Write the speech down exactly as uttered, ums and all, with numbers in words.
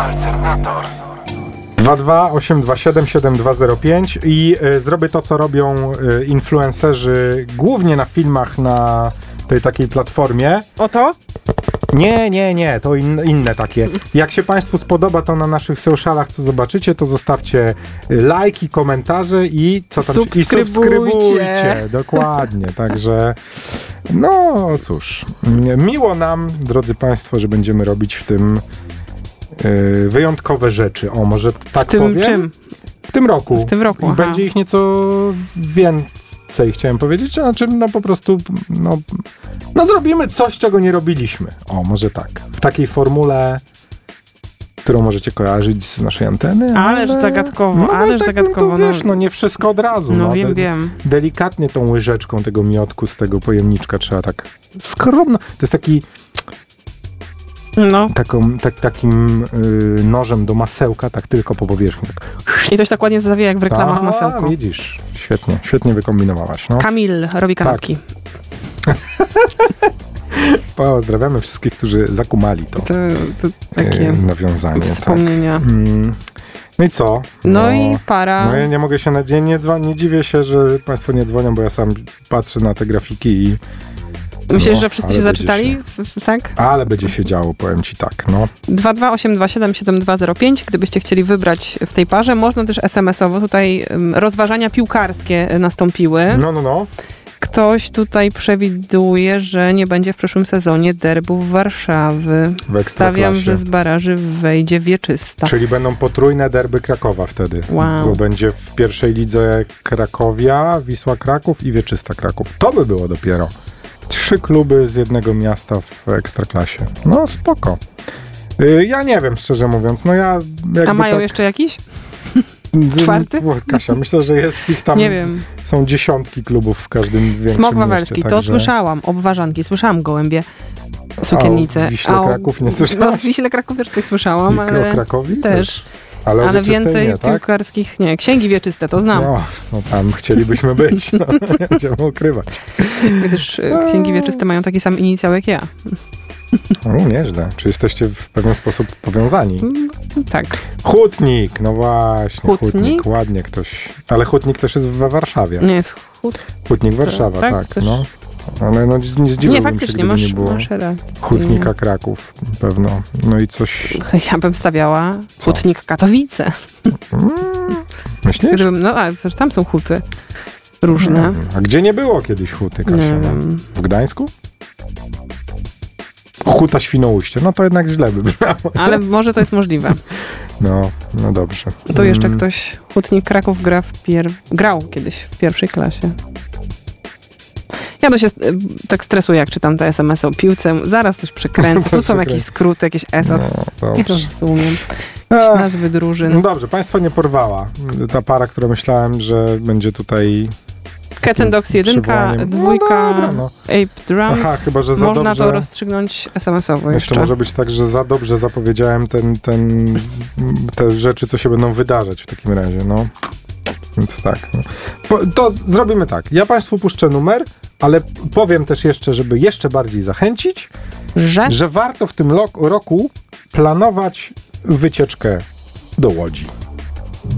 Alternator. dwa dwa osiem dwa siedem siedem dwa zero pięć i y, zrobię to, co robią y, influencerzy głównie na filmach na tej takiej platformie. Oto? Nie, nie, nie, to in, inne takie. Jak się Państwu spodoba to na naszych socialach, co zobaczycie, to zostawcie lajki, komentarze i co tam subskrybujcie. I subskrybujcie. Dokładnie, także no cóż, miło nam, drodzy Państwo, że będziemy robić w tym yy, wyjątkowe rzeczy. O, może tak w tym powiem? Czym? W tym roku. W tym roku, I aha. będzie ich nieco więcej, chciałem powiedzieć, znaczy no po prostu no, no zrobimy coś, czego nie robiliśmy. O, może tak. W takiej formule, którą możecie kojarzyć z naszej anteny. Ależ ale... zagadkowo, no, ależ tak, zagadkowo. No, to wiesz, no nie wszystko od razu. No, no wiem, de- wiem. Delikatnie tą łyżeczką tego miodku z tego pojemniczka trzeba tak skromno. To jest taki No. taką, tak, takim y, nożem do masełka, tak tylko po powierzchni. Tak. I to się tak ładnie zawija jak w reklamach A, masełko. widzisz, świetnie, świetnie wykombinowałaś. No. Kamil robi kanapki. Pozdrawiamy wszystkich, którzy zakumali to, To, to takie e, nawiązanie. wspomnienia. Tak. Mm. No i co? No i para. No ja nie mogę się na dzień, nie, dzwon- nie dziwię się, że Państwo nie dzwonią, bo ja sam patrzę na te grafiki i Myślisz, no, że wszyscy ale się będzie zaczytali? Tak? ale będzie się działo, powiem Ci tak, no. dwa dwa osiem dwa siedem siedem dwa zero pięć, gdybyście chcieli wybrać w tej parze. Można też es em esowo. Tutaj um, rozważania piłkarskie nastąpiły. No, no, no. Ktoś tutaj przewiduje, że nie będzie w przyszłym sezonie derbów Warszawy. W Stawiam, Ekstraklasie. że z baraży wejdzie Wieczysta. Czyli będą potrójne derby Krakowa wtedy. Wow. Bo będzie w pierwszej lidze Krakowia, Wisła Kraków i Wieczysta Kraków. To by było dopiero. Trzy kluby z jednego miasta w Ekstraklasie. No spoko. Y, Ja nie wiem, szczerze mówiąc. No ja jakby A mają tak, jeszcze jakiś? czwarty? O, Kasia, myślę, że jest ich tam. Nie wiem. Są dziesiątki klubów w każdym większym Smok mieście, Wawelski, to także- słyszałam. Obwarzanki, słyszałam Gołębie, Sukiennice. A o Wiśle o- Kraków nie No, słyszałaś? w Wiśle Kraków też coś słyszałam, I o ale Krakowi też. Ale, o Ale Wieczystej więcej nie, tak? piłkarskich, nie. Księgi wieczyste, to znam. No, no tam chcielibyśmy być. No, nie będziemy ukrywać. Gdyż e, księgi wieczyste mają taki sam inicjał jak ja. O, nieźle. Czy jesteście w pewien sposób powiązani? Mm, Tak. Hutnik, no właśnie. Hutnik? Hutnik, ładnie ktoś. Ale Hutnik też jest we Warszawie. Nie jest chód. Hutnik Warszawa, Tak, tak. też. No. Ale no, nie zdziwiłbym Nie, się, faktycznie, gdyby masz, nie było masz rację. Hutnika Kraków. Pewno. No i coś... Ja bym stawiała Co? hutnik Katowice. Mm, myślisz? Gdybym, no, ale przecież tam są huty różne. A gdzie nie było kiedyś huty, Kasia? Nie No? wiem. W Gdańsku? Huta Świnoujście. No to jednak źle by brzmiało. Ale może to jest możliwe. No, no dobrze. Tu jeszcze Mm. ktoś, hutnik Kraków gra w pier... grał kiedyś w pierwszej klasie. Ja to się e, tak stresuję, jak czytam te es em esy o piłce. Zaraz coś przekręcę. Tu są jakieś skróty, jakieś esot. No, Nie dobrze. rozumiem. Jakieś Ech, nazwy drużyn. No dobrze, państwa nie porwała. Ta para, która myślałem, że będzie tutaj Kecendox jeden, przywołaniem. dwójka, No dobra, no. Ape Drums. Aha, chyba, że za Można dobrze... to rozstrzygnąć es em esowo Jeszcze jeszcze. może być tak, że za dobrze zapowiedziałem ten, ten, te rzeczy, co się będą wydarzać w takim razie, no. Więc tak. No. Po, to zrobimy tak. Ja Państwu puszczę numer, ale powiem też jeszcze, żeby jeszcze bardziej zachęcić, Że? że warto w tym lo- roku planować wycieczkę do Łodzi.